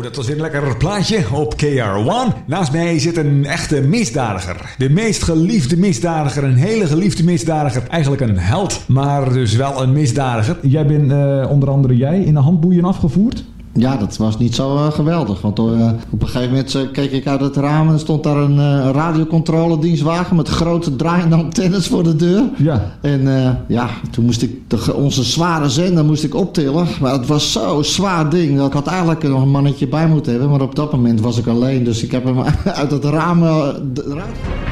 Zo, dat was weer een lekker plaatje op KR1. Naast mij zit een echte misdadiger. De meest geliefde misdadiger, een hele geliefde misdadiger. Eigenlijk een held, maar dus wel een misdadiger. Jij bent onder andere in de handboeien afgevoerd? Ja, dat was niet zo geweldig. Want op een gegeven moment keek ik uit het raam en stond daar een radiocontroledienstwagen met grote draaiende antennes voor de deur. Ja. En toen moest ik onze zware zender optillen. Maar het was zo'n zwaar ding. Ik had eigenlijk nog een mannetje bij moeten hebben. Maar op dat moment was ik alleen. Dus ik heb hem uit het raam eruit.